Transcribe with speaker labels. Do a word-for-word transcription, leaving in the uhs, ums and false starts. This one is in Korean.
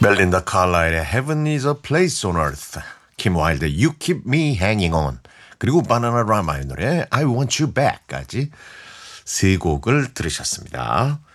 Speaker 1: 멜린다 칼라일의 Heaven is a place on earth, 킴 와일드의 You keep me hanging on, 그리고 바나나 라마의 노래 I want you back까지 세 곡을 들으셨습니다.